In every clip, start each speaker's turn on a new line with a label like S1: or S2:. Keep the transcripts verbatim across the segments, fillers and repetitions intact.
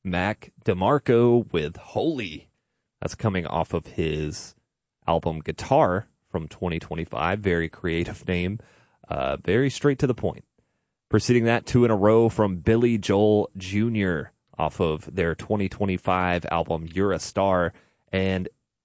S1: Mac DeMarco with Holy. That's coming off of his album Guitar from twenty twenty-five. Very creative name. Uh, very straight to the point. Preceding that, two in a row from Billy Joel Junior off of their twenty twenty-five album You're a Star. And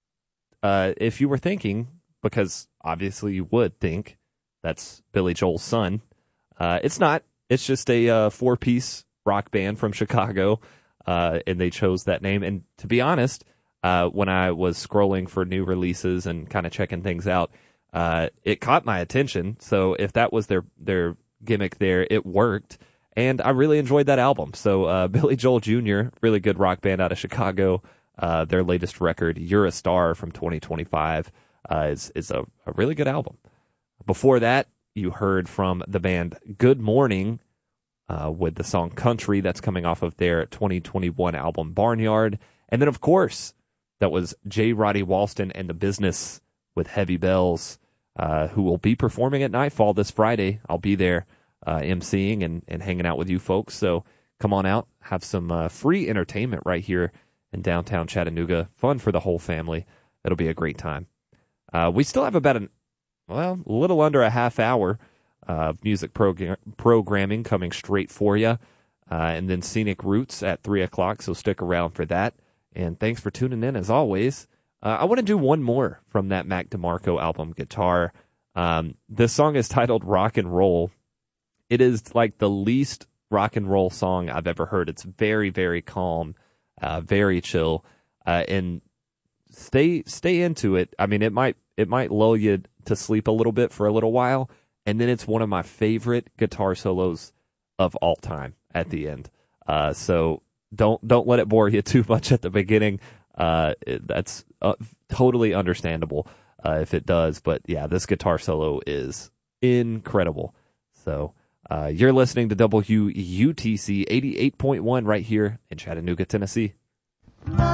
S1: uh, if you were thinking, because obviously you would think that's Billy Joel's son, uh, it's not. It's just a uh, four-piece rock band from Chicago, uh, and they chose that name. And to be honest, uh, when I was scrolling for new releases and kind of checking things out, uh, it caught my attention. So if that was their their gimmick there, it worked. And I really enjoyed that album. So uh, Billy Joel Junior, really good rock band out of Chicago. Uh, their latest record, You're a Star from twenty twenty-five, uh, is, is a, a really good album. Before that, you heard from the band Good Morning uh, with the song Country. That's coming off of their twenty twenty-one album Barnyard. And then, of course, that was J. Roddy Walston and The Business with Heavy Bells, uh, who will be performing at Nightfall this Friday. I'll be there uh, emceeing and, and hanging out with you folks. So come on out, have some uh, free entertainment right here in downtown Chattanooga. Fun for the whole family. It'll be a great time. Uh, we still have about an Well, a little under a half hour of music prog- programming coming straight for you. Uh, and then Scenic Roots at three o'clock, so stick around for that. And thanks for tuning in, as always. Uh, I want to do one more from that Mac DeMarco album, Guitar. Um, this song is titled Rock and Roll. It is like the least rock and roll song I've ever heard. It's very, very calm, uh, very chill. Uh, and stay stay into it. I mean, it might it might lull you to sleep a little bit for a little while, and then it's one of my favorite guitar solos of all time at the end. Uh, so don't don't let it bore you too much at the beginning. Uh, it, that's uh, totally understandable uh, if it does. But yeah, this guitar solo is incredible. So uh, you're listening to W U T C eighty-eight point one right here in Chattanooga, Tennessee.